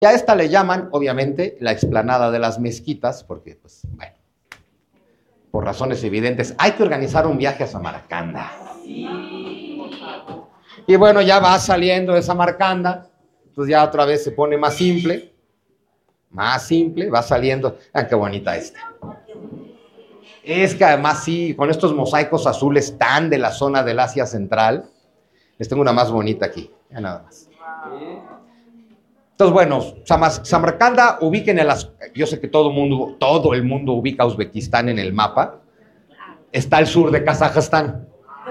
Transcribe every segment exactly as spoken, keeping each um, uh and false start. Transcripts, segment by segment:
Y a esta le llaman, obviamente, la explanada de las mezquitas, porque, pues, bueno, por razones evidentes, hay que organizar un viaje a Samarcanda. Y bueno, ya va saliendo de Samarcanda, entonces ya otra vez se pone más simple, más simple, va saliendo. Ah, qué bonita esta. Es que además sí, con estos mosaicos azules tan de la zona del Asia Central, les tengo una más bonita aquí, ya nada más. Entonces, bueno, Samarcanda, ubiquen el, yo sé que todo el mundo, todo el mundo ubica a Uzbekistán en el mapa. Está al sur de Kazajstán,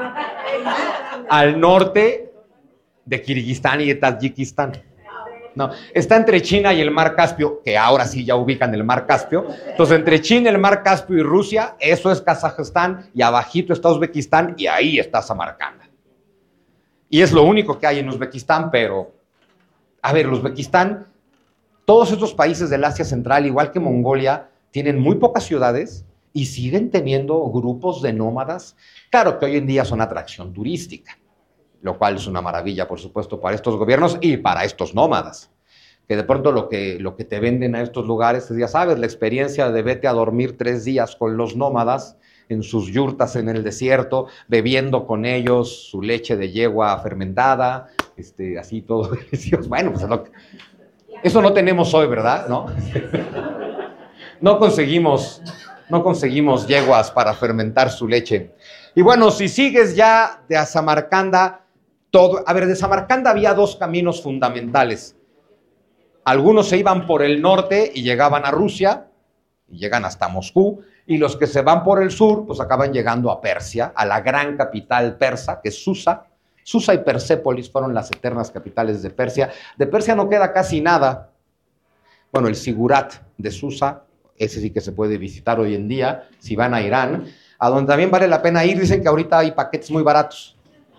al norte de Kirguistán y de Tayikistán. No, está entre China y el Mar Caspio, que ahora sí ya ubican el Mar Caspio. Entonces, entre China, el Mar Caspio y Rusia, eso es Kazajstán, y abajito está Uzbekistán, y ahí está Samarcanda. Y es lo único que hay en Uzbekistán, pero, a ver, Uzbekistán, todos estos países del Asia Central, igual que Mongolia, tienen muy pocas ciudades y siguen teniendo grupos de nómadas. Claro que hoy en día son atracción turística, lo cual es una maravilla, por supuesto, para estos gobiernos y para estos nómadas, que de pronto lo que, lo que te venden a estos lugares es, ya sabes, la experiencia de vete a dormir tres días con los nómadas en sus yurtas en el desierto, bebiendo con ellos su leche de yegua fermentada, este, así todo delicioso. Bueno, pues lo que, eso no tenemos hoy, ¿verdad? ¿No? No conseguimos, no conseguimos yeguas para fermentar su leche. Y bueno, si sigues ya de Samarcanda, todo, a ver, de Samarcanda había dos caminos fundamentales. Algunos se iban por el norte y llegaban a Rusia, y llegan hasta Moscú, y los que se van por el sur, pues acaban llegando a Persia, a la gran capital persa, que es Susa. Susa y Persépolis fueron las eternas capitales de Persia. De Persia no queda casi nada. Bueno, el Sigurat de Susa, ese sí que se puede visitar hoy en día, si van a Irán, a donde también vale la pena ir. Dicen que ahorita hay paquetes muy baratos.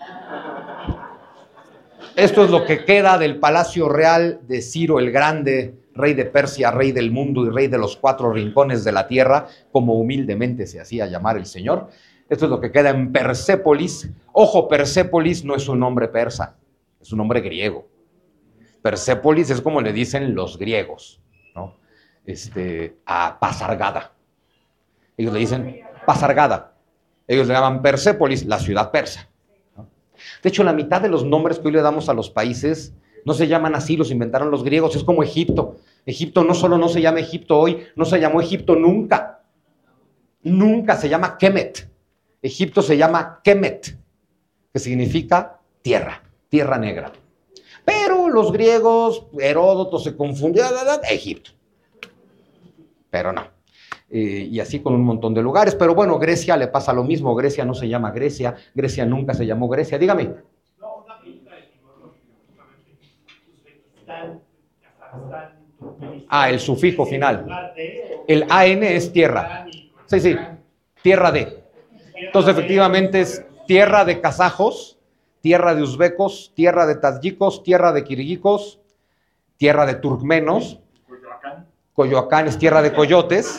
Esto es lo que queda del Palacio Real de Ciro el Grande, rey de Persia, rey del mundo y rey de los cuatro rincones de la tierra, como humildemente se hacía llamar el señor. Esto es lo que queda en Persépolis. Ojo, Persépolis no es un nombre persa, es un nombre griego. Persépolis es como le dicen los griegos, ¿no? Este, a Pasargada. Ellos le dicen Pasargada. Ellos le llaman Persépolis, la ciudad persa. De hecho, la mitad de los nombres que hoy le damos a los países no se llaman así, los inventaron los griegos. Es como Egipto. Egipto no solo no se llama Egipto hoy, no se llamó Egipto nunca. Nunca se llama Kemet. Egipto se llama Kemet, que significa tierra, tierra negra. Pero los griegos, Heródoto se confundió, Egipto. Pero no. Eh, y así con un montón de lugares. Pero bueno, Grecia le pasa lo mismo. Grecia no se llama Grecia. Grecia nunca se llamó Grecia. Dígame. No, una pregunta etimológica, justamente. Uzbekistán, Ah, el sufijo final. El A N es tierra. Sí, sí. Tierra de. Entonces, efectivamente, es tierra de kazajos, tierra de uzbecos, tierra de tayikos, tierra de kirguicos, tierra de turkmenos. Coyoacán. Coyoacán es tierra de coyotes.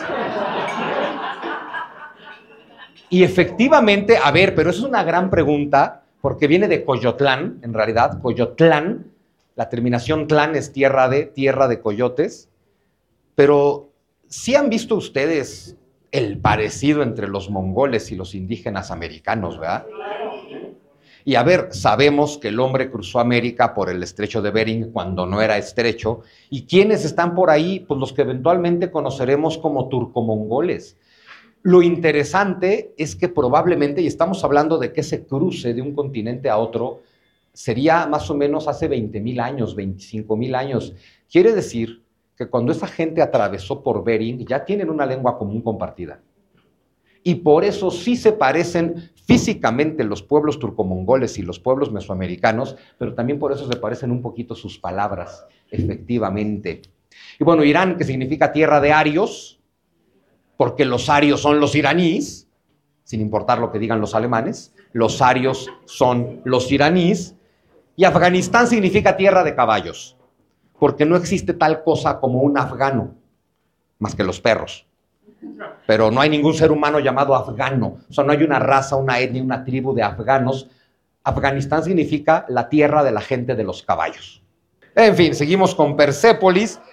Y efectivamente, a ver, pero eso es una gran pregunta, porque viene de Coyotlán, en realidad, Coyotlán, la terminación tlán es tierra de, tierra de coyotes, pero ¿sí han visto ustedes el parecido entre los mongoles y los indígenas americanos, verdad? Y a ver, sabemos que el hombre cruzó América por el estrecho de Bering cuando no era estrecho, y ¿quiénes están por ahí? Pues los que eventualmente conoceremos como turcomongoles. Lo interesante es que probablemente, y estamos hablando de que ese cruce de un continente a otro sería más o menos hace veinte mil años, veinticinco mil años. Quiere decir que cuando esa gente atravesó por Bering ya tienen una lengua común compartida. Y por eso sí se parecen físicamente los pueblos turcomongoles y los pueblos mesoamericanos, pero también por eso se parecen un poquito sus palabras, efectivamente. Y bueno, Irán, que significa tierra de arios, porque los arios son los iraníes, sin importar lo que digan los alemanes, los arios son los iraníes, y Afganistán significa tierra de caballos, porque no existe tal cosa como un afgano, más que los perros. Pero no hay ningún ser humano llamado afgano, o sea, no hay una raza, una etnia, una tribu de afganos. Afganistán significa la tierra de la gente de los caballos. En fin, seguimos con Persépolis.